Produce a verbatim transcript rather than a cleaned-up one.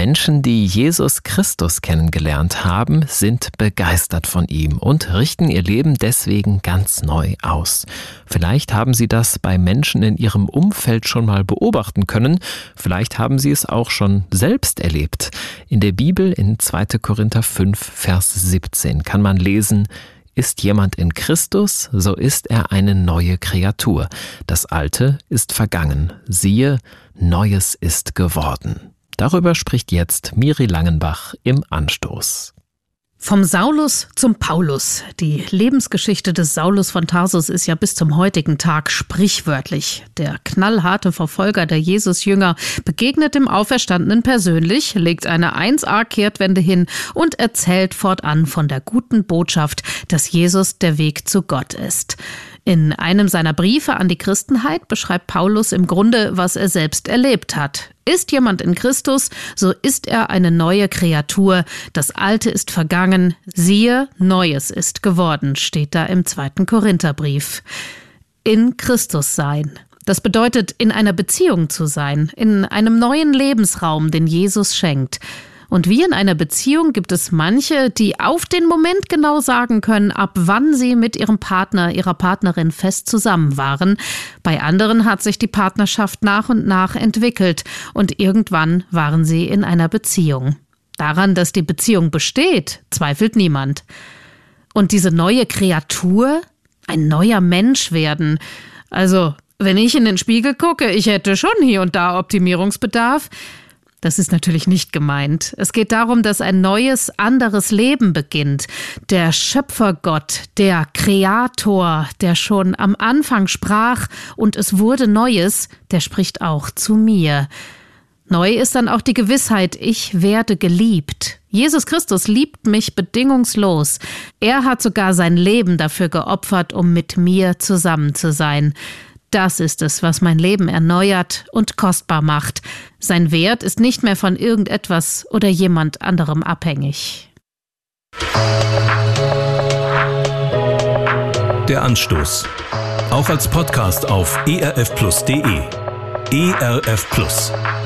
Menschen, die Jesus Christus kennengelernt haben, sind begeistert von ihm und richten ihr Leben deswegen ganz neu aus. Vielleicht haben Sie das bei Menschen in Ihrem Umfeld schon mal beobachten können, vielleicht haben Sie es auch schon selbst erlebt. In der Bibel in zweiter Korinther fünf, Vers siebzehn kann man lesen: Ist jemand in Christus, so ist er eine neue Kreatur. Das Alte ist vergangen. Siehe, Neues ist geworden. Darüber spricht jetzt Miri Langenbach im Anstoß. Vom Saulus zum Paulus. Die Lebensgeschichte des Saulus von Tarsus ist ja bis zum heutigen Tag sprichwörtlich. Der knallharte Verfolger der Jesusjünger begegnet dem Auferstandenen persönlich, legt eine eins A-Kehrtwende hin und erzählt fortan von der guten Botschaft, dass Jesus der Weg zu Gott ist. In einem seiner Briefe an die Christenheit beschreibt Paulus im Grunde, was er selbst erlebt hat. Ist jemand in Christus, so ist er eine neue Kreatur. Das Alte ist vergangen, siehe, Neues ist geworden, steht da im zweiten Korintherbrief. In Christus sein. Das bedeutet, in einer Beziehung zu sein, in einem neuen Lebensraum, den Jesus schenkt. Und wie in einer Beziehung gibt es manche, die auf den Moment genau sagen können, ab wann sie mit ihrem Partner, ihrer Partnerin fest zusammen waren. Bei anderen hat sich die Partnerschaft nach und nach entwickelt und irgendwann waren sie in einer Beziehung. Daran, dass die Beziehung besteht, zweifelt niemand. Und diese neue Kreatur, ein neuer Mensch werden, also wenn ich in den Spiegel gucke, ich hätte schon hier und da Optimierungsbedarf. Das ist natürlich nicht gemeint. Es geht darum, dass ein neues, anderes Leben beginnt. Der Schöpfergott, der Kreator, der schon am Anfang sprach und es wurde Neues, der spricht auch zu mir. Neu ist dann auch die Gewissheit, ich werde geliebt. Jesus Christus liebt mich bedingungslos. Er hat sogar sein Leben dafür geopfert, um mit mir zusammen zu sein. Das ist es, was mein Leben erneuert und kostbar macht. Sein Wert ist nicht mehr von irgendetwas oder jemand anderem abhängig. Der Anstoß. Auch als Podcast auf e r f plus punkt d e. E R F Plus.